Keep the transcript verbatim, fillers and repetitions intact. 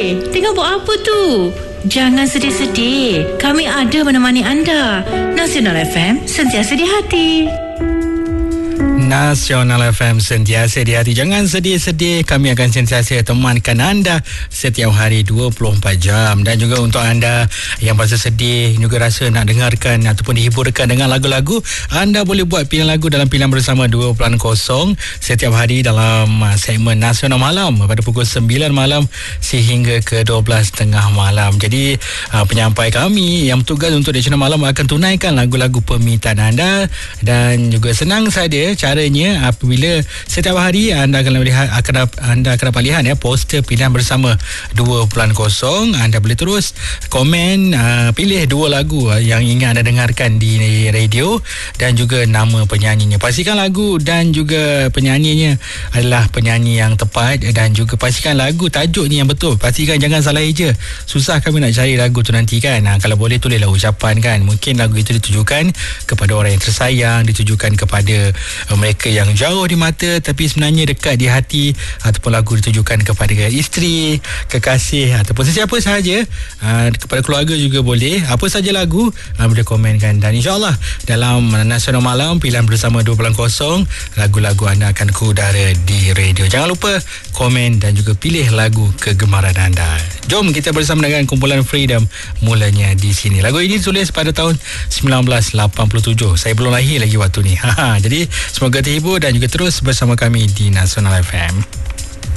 tengah buat apa tu? Jangan sedih-sedih. Kami ada menemani anda. Nasional F M, sentiasa di hati. Nasional F M, sentiasa di hati. Jangan sedih-sedih, kami akan sentiasa temankan anda setiap hari dua puluh empat jam. Dan juga untuk anda yang rasa sedih, juga rasa nak dengarkan ataupun dihiburkan dengan lagu-lagu, anda boleh buat pilihan lagu dalam Pilihan Bersama dua kosong setiap hari dalam segmen Nasional Malam pada pukul sembilan malam sehingga ke dua belas tengah malam. Jadi penyampai kami yang bertugas untuk Nasional Malam akan tunaikan lagu-lagu permintaan anda. Dan juga senang saja caranya, apabila setiap hari anda akan lihat, akan anda akan dapat lihat ya poster Pilihan Bersama dua kosong. Anda boleh terus komen, uh, pilih dua lagu uh, yang ingin anda dengarkan di radio dan juga nama penyanyinya. Pastikan lagu dan juga penyanyinya adalah penyanyi yang tepat, dan juga pastikan lagu tajuknya yang betul. Pastikan jangan salah eja. Susah kami nak cari lagu tu nanti kan. Nah, kalau boleh tulislah ucapan kan. Mungkin lagu itu ditujukan kepada orang yang tersayang, ditujukan kepada uh, mereka yang jauh di mata tapi sebenarnya dekat di hati, ataupun lagu ditujukan kepada isteri, kekasih ataupun sesiapa sahaja, uh, kepada keluarga juga boleh. Apa saja lagu uh, boleh komenkan, dan insyaAllah dalam Nasional Malam Pilihan Bersama dua kosong, lagu-lagu anda akan ke udara di radio. Jangan lupa komen dan juga pilih lagu kegemaran anda. Jom kita bersama dengan kumpulan Freedom, mulanya di sini. Lagu ini ditulis pada tahun sembilan belas lapan puluh tujuh. Saya belum lahir lagi waktu ni. Jadi semoga terhibur dan juga terus bersama kami di Nasional F M.